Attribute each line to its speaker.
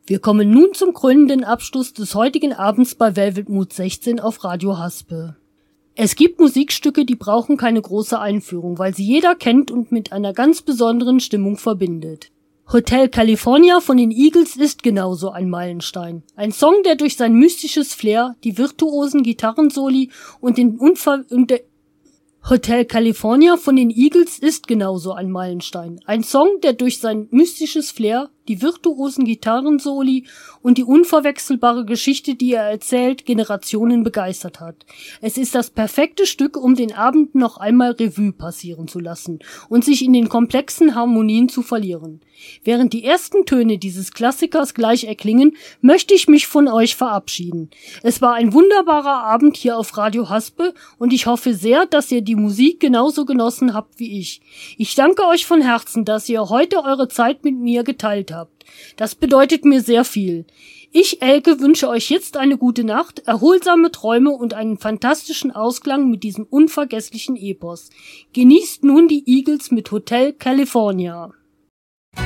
Speaker 1: Wir kommen nun zum krönenden Abschluss des heutigen Abends bei Velvet Mood 16 auf Radio Haspe. Es gibt Musikstücke, die brauchen keine große Einführung, weil sie jeder kennt und mit einer ganz besonderen Stimmung verbindet. Hotel California von den Eagles ist genauso ein Meilenstein. Ein Song, der durch sein mystisches Flair, die virtuosen Gitarrensoli und Hotel California von den Eagles ist genauso ein Meilenstein. Ein Song, der durch sein mystisches Flair, die virtuosen Gitarrensoli und die unverwechselbare Geschichte, die er erzählt, Generationen begeistert hat. Es ist das perfekte Stück, um den Abend noch einmal Revue passieren zu lassen und sich in den komplexen Harmonien zu verlieren. Während die ersten Töne dieses Klassikers gleich erklingen, möchte ich mich von euch verabschieden. Es war ein wunderbarer Abend hier auf Radio Haspe und ich hoffe sehr, dass ihr die Musik genauso genossen habt wie ich. Ich danke euch von Herzen, dass ihr heute eure Zeit mit mir geteilt habt. Das bedeutet mir sehr viel. Ich, Elke, wünsche euch jetzt eine gute Nacht, erholsame Träume und einen fantastischen Ausklang mit diesem unvergesslichen Epos. Genießt nun die Eagles mit Hotel California.